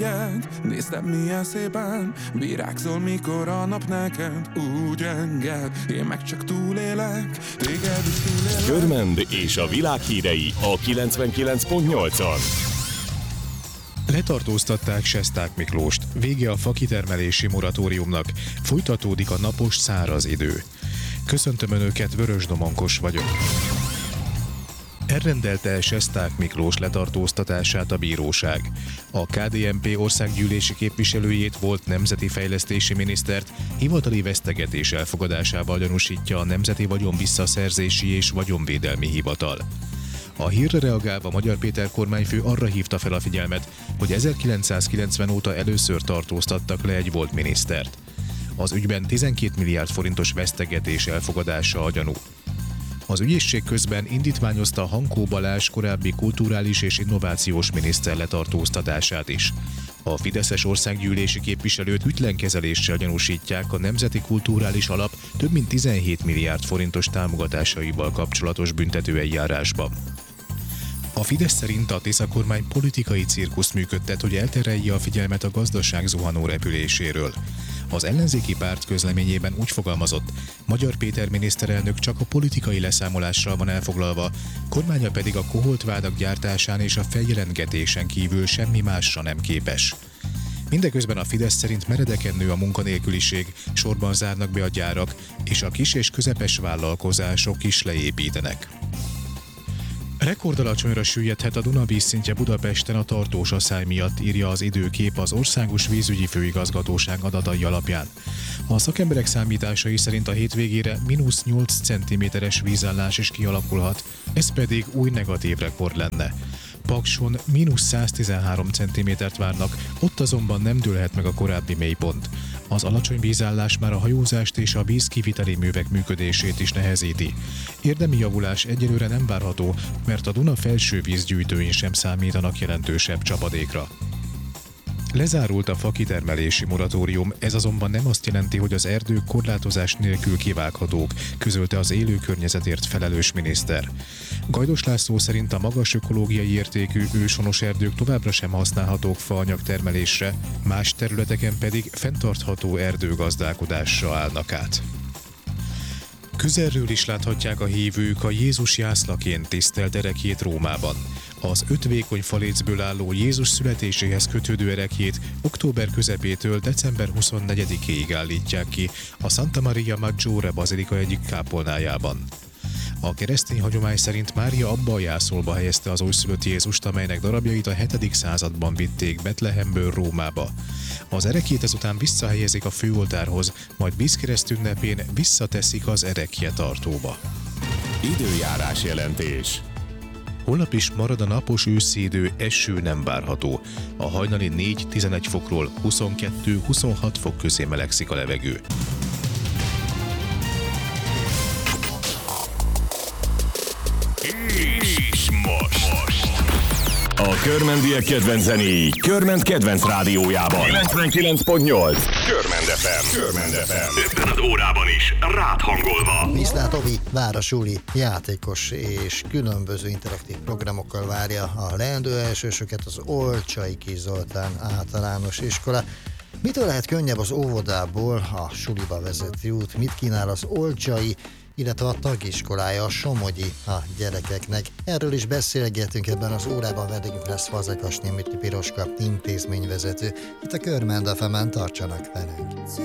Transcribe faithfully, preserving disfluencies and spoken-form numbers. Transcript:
figyeld, néztem milyen szépen virágzol, mikor a nap neked úgy enged. Én meg csak túlélek, téged is túlélek. Körmend és a világ hírei a kilencvenkilenc pont nyolcon. Letartóztatták Sesták Miklóst. Vége a fakitermelési moratóriumnak. Folytatódik a napos, száraz idő. Köszöntöm Önöket, Vörös Domonkos vagyok. Elrendelte Sesták Miklós letartóztatását a bíróság. A ká dé en pé országgyűlési képviselőjét, volt nemzeti fejlesztési minisztert hivatali vesztegetés elfogadásával gyanúsítja a Nemzeti Vagyon Visszaszerzési és Vagyonvédelmi Hivatal. A hírre reagálva Magyar Péter kormányfő arra hívta fel a figyelmet, hogy ezerkilencszázkilencven óta először tartóztattak le egy volt minisztert. Az ügyben tizenkét milliárd forintos vesztegetés elfogadása a gyanú. Az ügyészség közben indítványozta Hankó Balázs korábbi kulturális és innovációs miniszter letartóztatását is. A fideszes országgyűlési képviselőt ügylenkezeléssel gyanúsítják a Nemzeti Kulturális Alap több mint tizenhét milliárd forintos támogatásaival kapcsolatos büntetőeljárásban. A Fidesz szerint a Tisza kormány politikai cirkuszt működtet, hogy elterelje a figyelmet a gazdaság zuhanó repüléséről. Az ellenzéki párt közleményében úgy fogalmazott, Magyar Péter miniszterelnök csak a politikai leszámolással van elfoglalva, kormánya pedig a koholtvádak gyártásán és a feljelentgetésen kívül semmi másra nem képes. Mindeközben a Fidesz szerint meredeken nő a munkanélküliség, sorban zárnak be a gyárak, és a kis és közepes vállalkozások is leépítenek. Rekordalacsonyra süllyedhet a Duna vízszintje Budapesten a tartós asszály miatt, írja az Időkép az Országos Vízügyi Főigazgatóság adatai alapján. A szakemberek számításai szerint a hétvégére mínusz nyolc centiméteres vízállás is kialakulhat, ez pedig új negatív rekord lenne. Pakson mínusz száztizenhárom centimétert várnak, ott azonban nem dőlhet meg a korábbi mélypont. Az alacsony vízállás már a hajózást és a vízkiviteli művek működését is nehezíti. Érdemi javulás egyelőre nem várható, mert a Duna felső vízgyűjtőin sem számítanak jelentősebb csapadékra. Lezárult a fakitermelési moratórium, ez azonban nem azt jelenti, hogy az erdők korlátozás nélkül kivághatók, közölte az élő környezetért felelős miniszter. Gajdos László szerint a magas ökológiai értékű őshonos erdők továbbra sem használhatók faanyag termelésre, más területeken pedig fenntartható erdőgazdálkodásra állnak át. Közelről is láthatják a hívők a Jézus jászlaként tisztelt ereklyét Rómában. Az öt vékony falécből álló Jézus születéséhez kötődő ereklyét október közepétől december huszonnegyedikéig állítják ki a Santa Maria Maggiore bazilika egyik kápolnájában. A keresztény hagyomány szerint Mária abba a jászolba helyezte az újszülött Jézust, amelynek darabjait a hetedik században vitték Betlehemből Rómába. Az ereklyét ezután visszahelyezik a főoltárhoz, majd vízkereszt ünnepén visszateszik az ereklyetartóba. Időjárás jelentés. Holnap is marad a napos őszi idő, eső nem várható. A hajnali négy-tizenegy fokról huszonkettő-huszonhat fok közé melegszik a levegő. És most, most. A körmendiek kedvenc zenéi Körmend kedvenc rádiójában. kilencvenkilenc pont nyolc. Körmend ef em. Körmend ef em. Ebben az órában is rád hangolva. Viszlát Tobi, városúli játékos és különböző interaktív programokkal várja a leendő elsősöket az Olcsai Kis Zoltán általános iskola. Mitől lehet könnyebb az óvodából a suliba vezető út? Mit kínál az Olcsai, illetve a tagiskolája, a Somogyi a gyerekeknek? Erről is beszélgetünk ebben az órában, vendégünk lesz Fazekas Németi Piroska intézményvezető. Itt a Körmend ef emen, tartsanak velünk!